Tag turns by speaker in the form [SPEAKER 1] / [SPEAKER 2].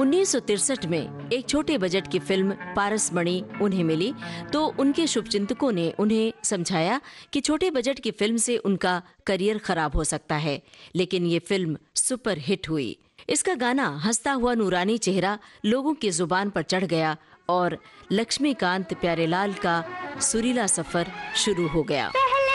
[SPEAKER 1] 1963 में एक छोटे बजट की फिल्म पारसमणि उन्हें मिली तो उनके शुभचिंतकों ने उन्हें समझाया कि छोटे बजट की फिल्म से उनका करियर खराब हो सकता है, लेकिन ये फिल्म सुपर हिट हुई। इसका गाना हंसता हुआ नूरानी चेहरा लोगों की जुबान पर चढ़ गया और लक्ष्मीकांत प्यारेलाल का सुरीला सफर शुरू हो गया।